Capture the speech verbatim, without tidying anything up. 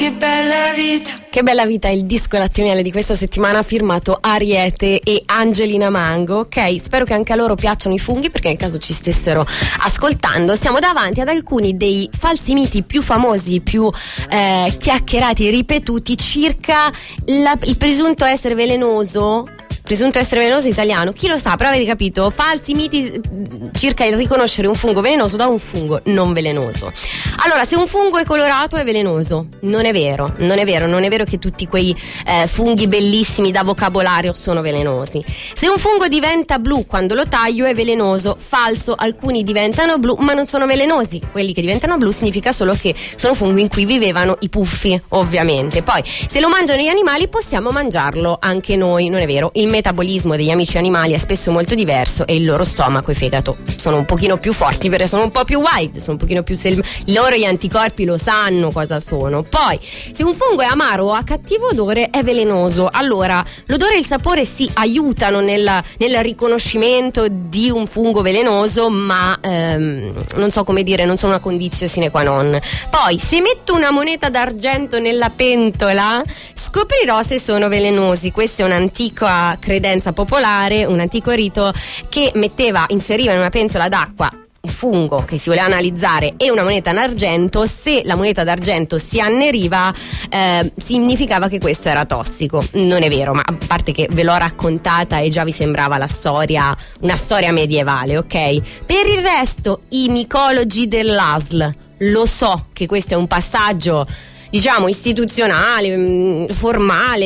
Che bella vita. Che bella vita è il disco latte miele di questa settimana, firmato Ariete e Angelina Mango. Ok, spero che anche a loro piacciono i funghi, perché nel caso ci stessero ascoltando. Siamo davanti ad alcuni dei falsi miti più famosi, più eh, chiacchierati e ripetuti circa la, il presunto essere velenoso. Presunto essere velenoso italiano, chi lo sa, però avete capito, falsi miti circa il riconoscere un fungo velenoso da un fungo non velenoso. Allora, se un fungo è colorato è velenoso, non è vero, non è vero, non è vero che tutti quei eh, funghi bellissimi da vocabolario sono velenosi. Se un fungo diventa blu quando lo taglio è velenoso, falso, alcuni diventano blu ma non sono velenosi, quelli che diventano blu significa solo che sono funghi in cui vivevano i puffi, ovviamente. Poi, se lo mangiano gli animali possiamo mangiarlo anche noi, non è vero, il metabolismo degli amici animali è spesso molto diverso e il loro stomaco e fegato sono un pochino più forti perché sono un po' più wild, sono un pochino più sel- loro gli anticorpi lo sanno cosa sono. Poi, se un fungo è amaro o ha cattivo odore è velenoso. Allora, l'odore e il sapore si aiutano nel, nel riconoscimento di un fungo velenoso, ma ehm, non so come dire, non sono una condizione sine qua non. Poi, se metto una moneta d'argento nella pentola scoprirò se sono velenosi. Questa è un'antica credenza popolare, un antico rito che metteva, inseriva in una pentola d'acqua un fungo che si voleva analizzare e una moneta d'argento. Se la moneta d'argento si anneriva eh, significava che questo era tossico. Non è vero, ma a parte che ve l'ho raccontata e già vi sembrava la storia, una storia medievale, ok? Per il resto, i micologi dell'A S L, lo so che questo è un passaggio, diciamo, istituzionale, formale,